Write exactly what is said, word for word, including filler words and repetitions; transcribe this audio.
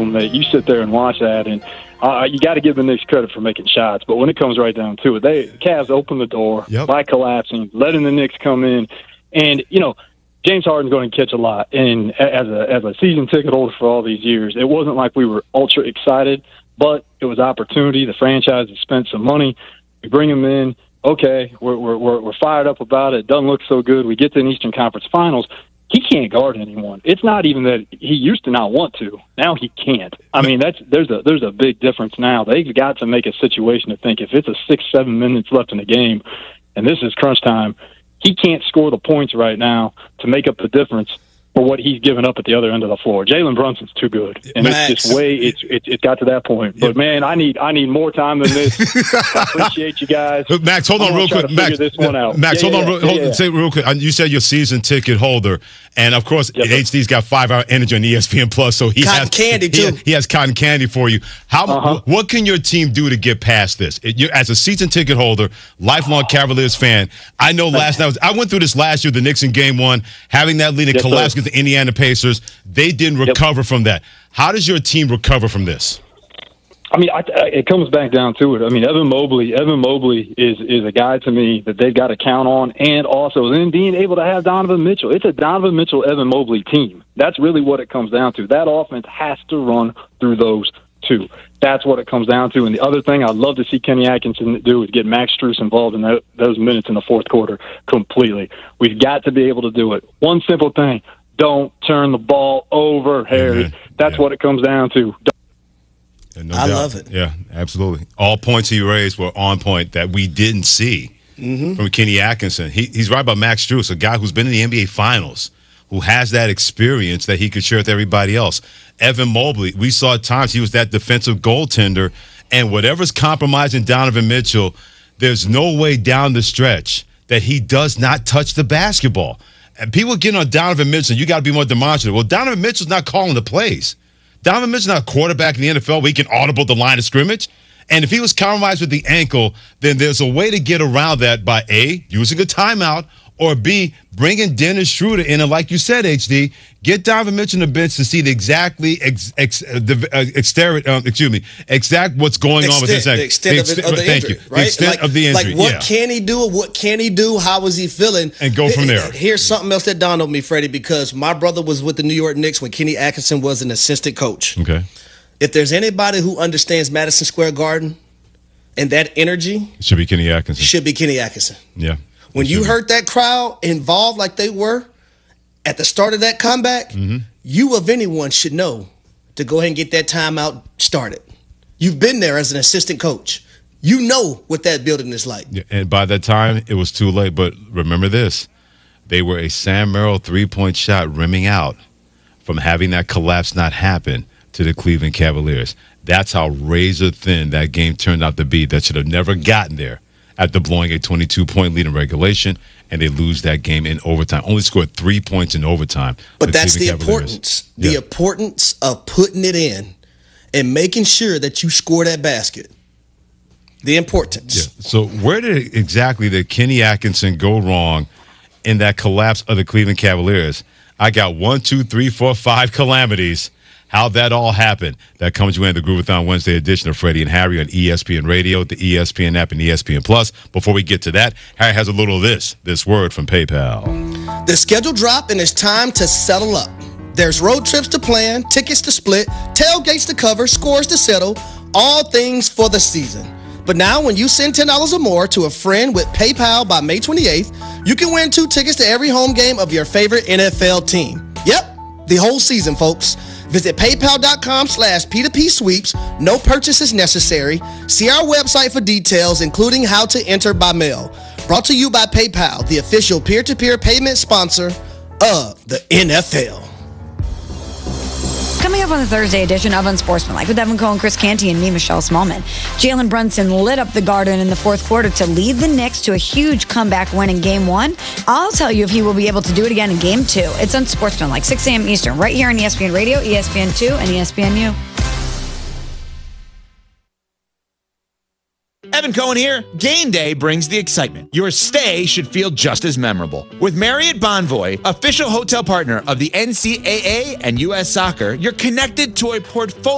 them that you sit there and watch that, and uh, you got to give the Knicks credit for making shots. But when it comes right down to it, they Cavs opened the door yep. by collapsing, letting the Knicks come in, and you know. James Harden's going to catch a lot, and as a as a season ticket holder for all these years, it wasn't like we were ultra excited, but it was opportunity. The franchise has spent some money. We bring him in. Okay, we're we're we're fired up about it. It doesn't look so good. We get to an Eastern Conference Finals. He can't guard anyone. It's not even that he used to not want to. Now he can't. I mean, that's there's a there's a big difference now. They've got to make a situation to think if it's a six seven minutes left in the game, and this is crunch time. He can't score the points right now to make up the difference for what he's given up at the other end of the floor. Jalen Brunson's too good, and Max. it's just way it's it, it got to that point. But man, I need I need more time than this. I appreciate you guys. Max, hold on real quick. Max, this one out. Max, yeah, hold yeah, on, hold, yeah, yeah. say real quick. You said you're season ticket holder, and of course, yes, H D's got five hour energy on E S P N Plus, so he cotton has candy too. He has, he has cotton candy for you. How? Uh-huh. What can your team do to get past this? It, you, as a season ticket holder, lifelong Cavaliers fan, I know last night I went through this last year. The Knicks in Game One, having that lead and yes, collapse sir. against the Indiana Pacers. They didn't recover yep. from that. How does your team recover from this? I mean, I, I, it comes back down to it. I mean, Evan Mobley, Evan Mobley is is a guy to me that they've got to count on, and also then being able to have Donovan Mitchell. It's a Donovan Mitchell, Evan Mobley team. That's really what it comes down to. That offense has to run through those two. That's what it comes down to. And the other thing I'd love to see Kenny Atkinson do is get Max Strus involved in that, those minutes in the fourth quarter completely. We've got to be able to do it. One simple thing. Don't turn the ball over, Harry. Mm-hmm. That's yeah. what it comes down to. No I doubt. love it. Yeah, absolutely. All points he raised were on point that we didn't see mm-hmm. from Kenny Atkinson. He, he's right about Max Strus, a guy who's been in the N B A Finals, who has that experience that he could share with everybody else. Evan Mobley, we saw at times he was that defensive goaltender, and whatever's compromising Donovan Mitchell, there's no way down the stretch that he does not touch the basketball. And people get on Donovan Mitchell, you got to be more demonstrative. Well, Donovan Mitchell's not calling the plays. Donovan Mitchell's not a quarterback in the N F L where he can audible the line of scrimmage. And if he was compromised with the ankle, then there's a way to get around that by A, using a timeout, or B, bringing Dennis Schroeder in. And like you said, H D, get Donovan Mitchell on the bench to see the exactly ex, ex, uh, the uh, exter- uh, excuse me, exact what's going extent, on with this. The extent the ex- ex- of, the thank injury, you. right? The extent like, of the injury. Like what yeah. can he do? What can he do? How is he feeling? And go from there. Here's something else that dawned on me, Freddie, because my brother was with the New York Knicks when Kenny Atkinson was an assistant coach. Okay. If there's anybody who understands Madison Square Garden and that energy, it should be Kenny Atkinson. Should be Kenny Atkinson. Yeah. When you heard that crowd involved like they were at the start of that comeback, mm-hmm. you of anyone should know to go ahead and get that timeout started. You've been there as an assistant coach. You know what that building is like. Yeah, and by that time, it was too late. But remember this. They were a Sam Merrill three-point shot rimming out from having that collapse not happen to the Cleveland Cavaliers. That's how razor thin that game turned out to be. That should have never gotten there after blowing a twenty-two point lead in regulation, and they lose that game in overtime. Only scored three points in overtime. But that's the importance. The yeah. importance of putting it in and making sure that you score that basket. The importance. Yeah. So where did exactly did Kenny Atkinson go wrong in that collapse of the Cleveland Cavaliers? I got one, two, three, four, five calamities. How that all happened. That comes you in the Groovathon Wednesday edition of Freddie and Harry on E S P N Radio, the E S P N app, and E S P N Plus. Before we get to that, Harry has a little of this, this word from PayPal. The schedule dropped and it's time to settle up. There's road trips to plan, tickets to split, tailgates to cover, scores to settle, all things for the season. But now when you send ten dollars or more to a friend with PayPal by May twenty-eighth, you can win two tickets to every home game of your favorite N F L team. Yep, the whole season, folks. Visit paypal.com slash P two P sweeps. No purchase is necessary. See our website for details, including how to enter by mail. Brought to you by PayPal, the official peer-to-peer payment sponsor of the N F L. Coming up on the Thursday edition of Unsportsmanlike with Evan Cohen, Chris Canty, and me, Michelle Smallman. Jalen Brunson lit up the Garden in the fourth quarter to lead the Knicks to a huge comeback win in Game one. I'll tell you if he will be able to do it again in Game two. It's Unsportsmanlike, six a.m. Eastern, right here on E S P N Radio, E S P N two, and E S P N U. Evan Cohen here. Game day brings the excitement. Your stay should feel just as memorable. With Marriott Bonvoy, official hotel partner of the N C A A and U S Soccer, you're connected to a portfolio